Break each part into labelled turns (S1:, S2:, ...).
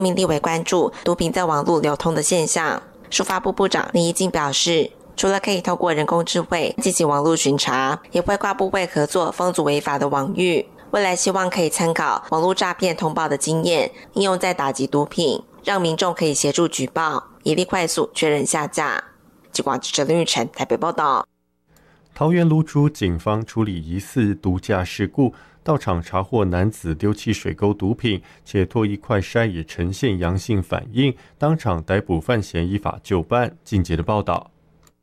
S1: 民立委关注毒品在网络流通的现象。书发部部长林宜敬表示，除了可以透过人工智慧进行网络巡查，也会跨部会合作封阻违法的网域。未来希望可以参考网络诈骗通报的经验，应用在打击毒品，让民众可以协助举报，以利快速确认下架。警广记者林玉成台北报道。
S2: 桃园芦竹警方处理疑似毒驾事故，到场查获男子丢弃水沟毒品，且唾液快筛也呈现阳性反应，当场逮捕犯嫌，依法就办。进阶的报道。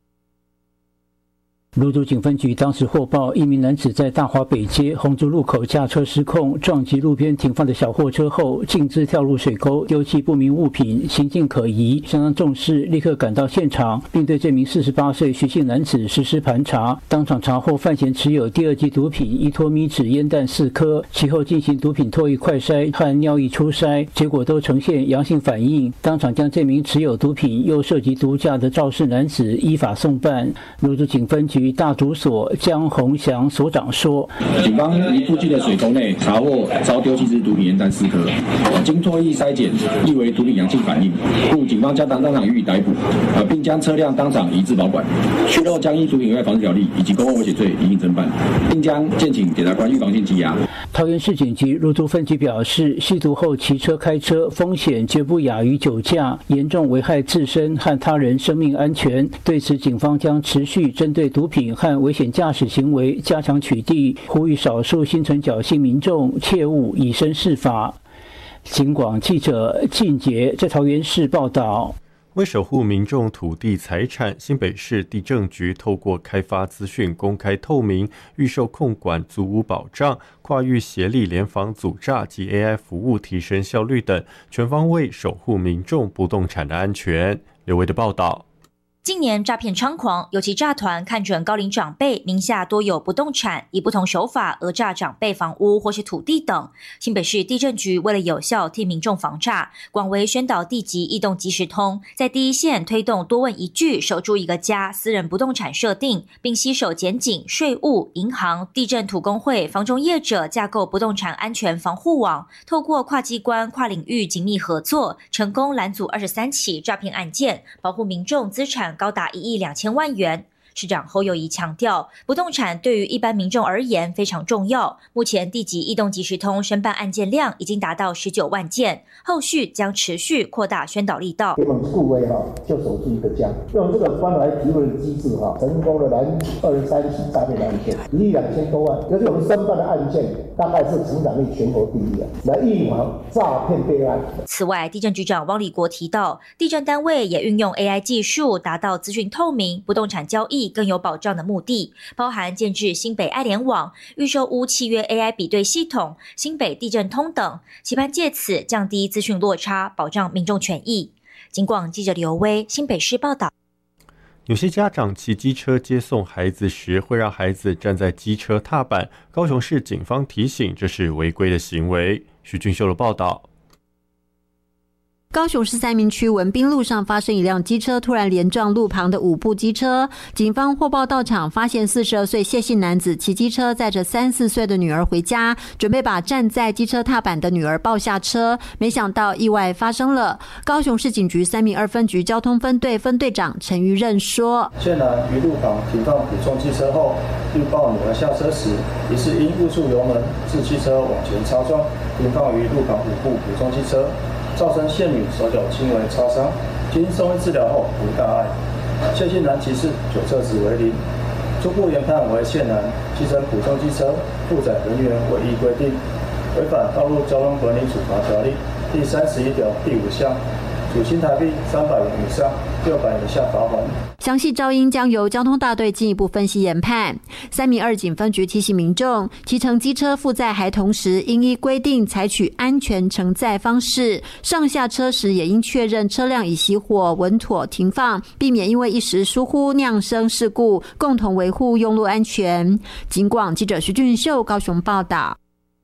S3: 芦竹警分局当时获报，一名男子在大华北街红竹路口驾车失控，撞击路边停放的小货车后，径自跳入水沟，丢弃不明物品，行径可疑，相当重视，立刻赶到现场，并对这名48岁徐姓男子实施盘查。当场查获犯嫌持有第2级毒品依托米脂烟弹4颗，其后进行毒品唾液快筛和尿液初筛，结果都呈现阳性反应。当场将这名持有毒品又涉及毒驾的肇事男子依法送办。芦竹警分局大竹所江宏祥所长说，
S4: 警方于附近的水沟内查获遭丢弃之毒品烟弹4颗，经唾液筛检亦为毒品阳性反应，故警方将当场予以逮捕，并将车辆当场移至保管。缺漏将依毒品危害防治条例以及公共危险罪一并侦办，并将建请检察官预防性羁押。
S3: 桃园市警局芦竹分局表示，吸毒后骑车开车风险绝不亚于酒驾，严重危害自身和他人生命安全。对此，警方将持续针对毒品和危险驾驶行为加强取缔，呼吁少数心存侥幸民众切勿以身试法。警广记者靳杰在桃园市报道。
S2: 为守护民众土地财产，新北市地政局透过开发资讯公开透明、预售控管足无保障、跨域协力联防阻诈及 AI 服务提升效率等，全方位守护民众不动产的安全。刘维的报道。
S5: 近年诈骗猖狂，尤其诈团看准高龄长辈名下多有不动产，以不同手法讹诈长辈房屋或是土地等。新北市地政局为了有效替民众防诈，广为宣导地籍异动即时通，在第一线推动多问一句守住一个家私人不动产设定，并携手检警、税务、银行、地政土工会、房仲业者架构不动产安全防护网，透过跨机关、跨领域紧密合作，成功拦阻23起诈骗案件，保护民众资产高达1亿2千万元。市长侯友宜强调，不动产对于一般民众而言非常重要。目前地籍异动即时通申办案件量已经达到19万件，后续将持续扩大宣导力道。
S6: 他们顾威就守住一个家，用这个关怀提问的机制成功的拦23起诈骗案件，1亿2千多万，可是我们申办的案件大概是成长率全国第一来预防诈骗备案。
S5: 此外，地政局长汪礼国提到，地政单位也运用 AI 技术，达到资讯透明、不动产交易更有保障的目的，包含建置新北爱联网、预售屋契约 AI 比对系统、新北地政通等，期盼借此降低资讯落差，保障民众权益。警广记者刘威新北市报道。
S2: 有些家长骑机车接送孩子时，会让孩子站在机车踏板，高雄市警方提醒这是违规的行为。徐俊秀的报道。
S7: 高雄市三民区文滨路上发生一辆机车突然连撞路旁的5部机车，警方获报到场，发现42岁谢姓男子骑机车载着3、4岁的女儿回家，准备把站在机车踏板的女儿抱下车，没想到意外发生了。高雄市警局3民2分局交通分队分队长陈于任说，
S8: 现男于路旁停放普通机车后，欲抱女儿下车时，疑似因误触油门致汽车往前擦撞停放于路旁5部普通机车，造成现女手脚轻微擦伤，经送医治疗后无大碍。谢姓男骑士酒测值为0，初步研判为现男骑乘普通机车负载人员违例规定，违反道路交通管理处罚条例第31条第5项，处新台币300元以上600元以下罚款。
S7: 详细噪音将由交通大队进一步分析研判。3民2警分局提醒民众，骑乘机车负载孩童时，应依规定采取安全承载方式，上下车时也应确认车辆已熄火稳妥停放，避免因为一时疏忽酿生事故，共同维护用路安全。警广记者徐俊秀高雄报道。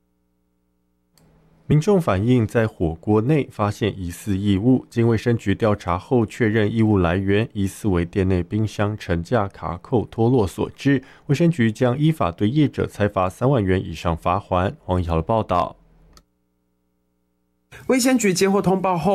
S2: 民众反映在火锅内发现疑似异物，经卫生局调查后确认异物来源疑似为店内冰箱层架卡扣脱落所致，卫生局将依法对业者裁罚3万元以上罚锾。黄怡豪的报道。
S9: 卫生局接获通报后，